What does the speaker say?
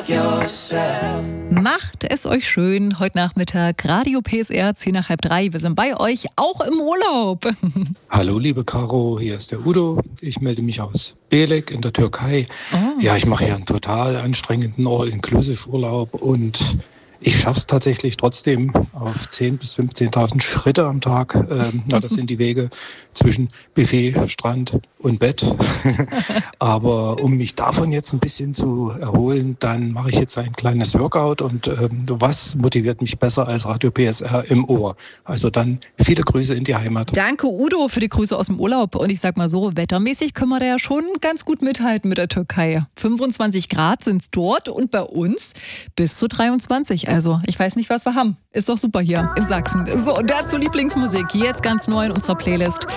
Macht es euch schön. Heute Nachmittag Radio PSR 2:30. Wir sind bei euch, auch im Urlaub. Hallo liebe Caro, hier ist der Udo. Ich melde mich aus Belek in der Türkei. Oh. Ja, ich mache hier einen total anstrengenden All-Inclusive-Urlaub und ich schaffe es tatsächlich trotzdem auf 10.000 bis 15.000 Schritte am Tag. Das sind die Wege zwischen Buffet, Strand und Bett. Aber um mich davon jetzt ein bisschen zu erholen, dann mache ich jetzt ein kleines Workout. Und was motiviert mich besser als Radio PSR im Ohr? Also dann viele Grüße in die Heimat. Danke Udo für die Grüße aus dem Urlaub. Und ich sag mal so, wettermäßig können wir da ja schon ganz gut mithalten mit der Türkei. 25 Grad sind es dort und bei uns bis zu 23. Also ich weiß nicht, was wir haben. Ist doch super hier in Sachsen. So, dazu Lieblingsmusik. Jetzt ganz neu in unserer Playlist.